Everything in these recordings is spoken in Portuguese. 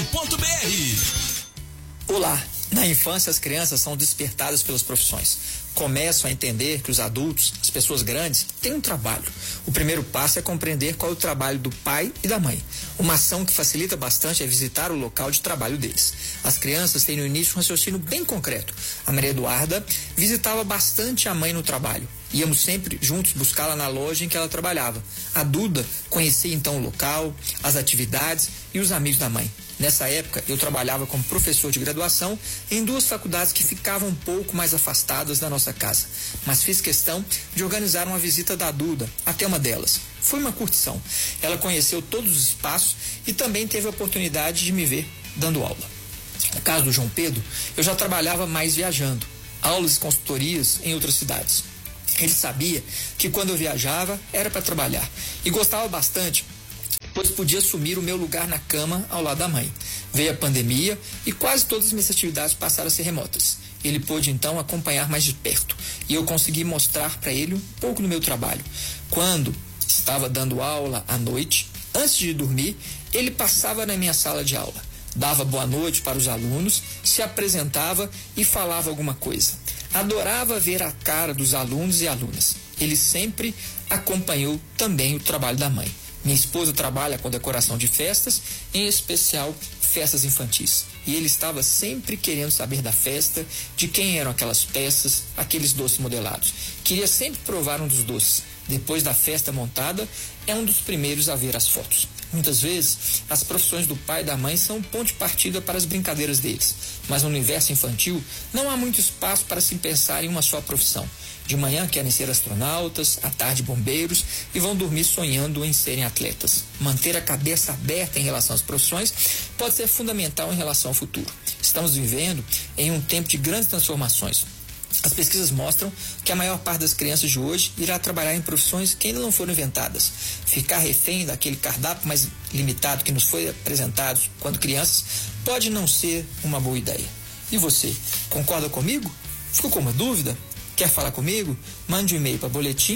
Olá! Na infância, as crianças são despertadas pelas profissões. Começam a entender que os adultos, as pessoas grandes, têm um trabalho. O primeiro passo é compreender qual é o trabalho do pai e da mãe. Uma ação que facilita bastante é visitar o local de trabalho deles. As crianças têm no início um raciocínio bem concreto. A Maria Eduarda visitava bastante a mãe no trabalho. Íamos sempre juntos buscá-la na loja em que ela trabalhava. A Duda conhecia então o local, as atividades e os amigos da mãe. Nessa época, eu trabalhava como professor de graduação em duas faculdades que ficavam um pouco mais afastadas da nossa casa. Mas fiz questão de organizar uma visita da Duda até uma delas. Foi uma curtição. Ela conheceu todos os espaços e também teve a oportunidade de me ver dando aula. No caso do João Pedro, eu já trabalhava mais viajando, aulas e consultorias em outras cidades. Ele sabia que quando eu viajava era para trabalhar e gostava bastante, pois podia assumir o meu lugar na cama ao lado da mãe. Veio a pandemia e quase todas as minhas atividades passaram a ser remotas. Ele pôde então acompanhar mais de perto e eu consegui mostrar para ele um pouco do meu trabalho. Quando estava dando aula à noite, antes de dormir, ele passava na minha sala de aula, dava boa noite para os alunos, se apresentava e falava alguma coisa. Adorava ver a cara dos alunos e alunas. Ele sempre acompanhou também o trabalho da mãe. Minha esposa trabalha com decoração de festas, em especial festas infantis. E ele estava sempre querendo saber da festa, de quem eram aquelas peças, aqueles doces modelados. Queria sempre provar um dos doces. Depois da festa montada, é um dos primeiros a ver as fotos. Muitas vezes, as profissões do pai e da mãe são um ponto de partida para as brincadeiras deles. Mas no universo infantil, não há muito espaço para se pensar em uma só profissão. De manhã querem ser astronautas, à tarde bombeiros e vão dormir sonhando em serem atletas. Manter a cabeça aberta em relação às profissões pode ser fundamental em relação ao futuro. Estamos vivendo em um tempo de grandes transformações. As pesquisas mostram que a maior parte das crianças de hoje irá trabalhar em profissões que ainda não foram inventadas. Ficar refém daquele cardápio mais limitado que nos foi apresentado quando crianças pode não ser uma boa ideia. E você, concorda comigo? Ficou com uma dúvida? Quer falar comigo? Mande um e-mail para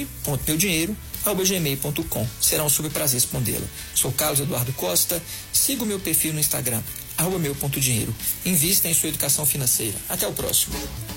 boletim.meudinheiro@gmail.com. Será um super prazer respondê-la. Sou Carlos Eduardo Costa. Siga o meu perfil no Instagram, @meu.dinheiro. Invista em sua educação financeira. Até o próximo.